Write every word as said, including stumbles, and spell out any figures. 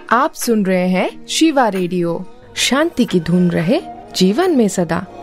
आप सुन रहे हैं शिवा रेडियो। शांति की धुन रहे जीवन में सदा।